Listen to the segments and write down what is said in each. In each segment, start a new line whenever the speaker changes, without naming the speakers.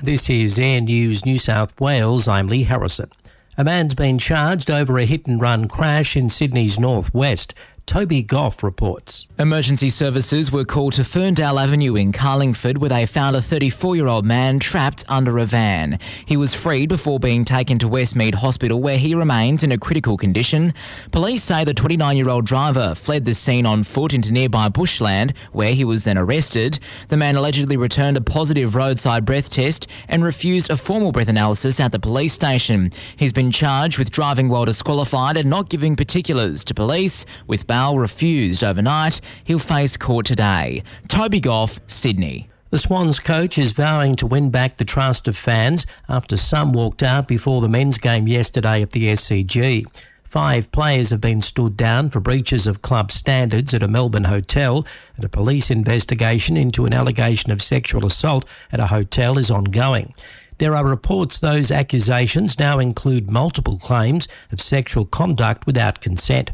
This is Air News New South Wales. I'm Lee Harrison. A man's been charged over a hit-and-run crash in Sydney's northwest. Toby Goff reports.
Emergency services were called to Ferndale Avenue in Carlingford, where they found a 34-year-old man trapped under a van. He was freed before being taken to Westmead Hospital, where he remains in a critical condition. Police say the 29-year-old driver fled the scene on foot into nearby bushland, where he was then arrested. The man allegedly returned a positive roadside breath test and refused a formal breath analysis at the police station. He's been charged with driving while disqualified and not giving particulars to police, with bail refused overnight. He'll face court today. Toby Goff, Sydney.
The Swans coach is vowing to win back the trust of fans after some walked out before the men's game yesterday at the SCG. 5 players have been stood down for breaches of club standards at a Melbourne hotel, and a police investigation into an allegation of sexual assault at a hotel is ongoing. There are reports those accusations now include multiple claims of sexual conduct without consent.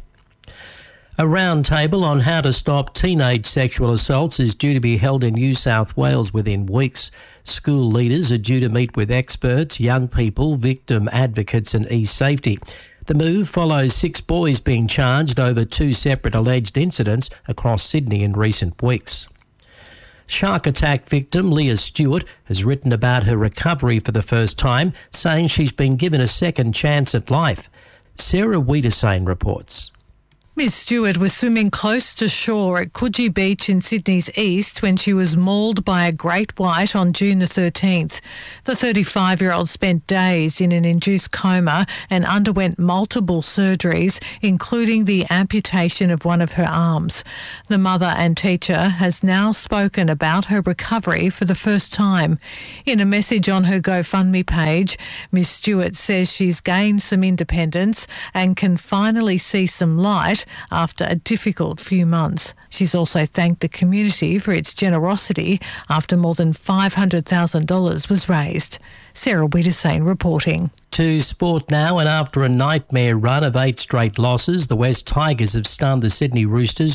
A roundtable on how to stop teenage sexual assaults is due to be held in New South Wales within weeks. School leaders are due to meet with experts, young people, victim advocates and e-safety. The move follows 6 boys being charged over 2 separate alleged incidents across Sydney in recent weeks. Shark attack victim Leah Stewart has written about her recovery for the first time, saying she's been given a second chance at life. Sarah Wiedersane reports.
Ms Stewart was swimming close to shore at Coogee Beach in Sydney's east when she was mauled by a great white on June the 13th. The 35-year-old spent days in an induced coma and underwent multiple surgeries, including the amputation of one of her arms. The mother and teacher has now spoken about her recovery for the first time. In a message on her GoFundMe page, Ms Stewart says she's gained some independence and can finally see some light after a difficult few months. She's also thanked the community for its generosity after more than $500,000 was raised. Sarah Wiedersane reporting.
To sport now, and after a nightmare run of 8 straight losses, the West Tigers have stunned the Sydney Roosters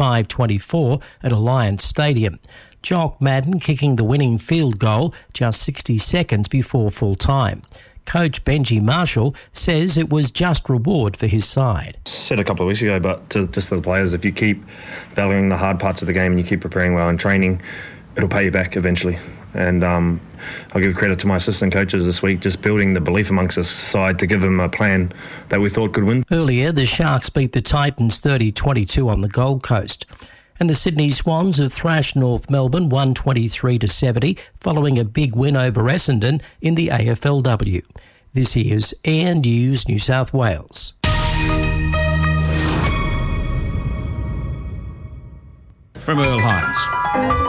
25-24 at Alliance Stadium. Jock Madden kicking the winning field goal just 60 seconds before full time. Coach Benji Marshall says it was just reward for his side.
I said a couple of weeks ago, but to the players, if you keep valuing the hard parts of the game and you keep preparing well and training, it'll pay you back eventually. And I'll give credit to my assistant coaches this week, just building the belief amongst the side to give them a plan that we thought could win.
Earlier, the Sharks beat the Titans 30-22 on the Gold Coast. And the Sydney Swans have thrashed North Melbourne 123-70 following a big win over Essendon in the AFLW. This is Air News New South Wales.
From Earl Hines.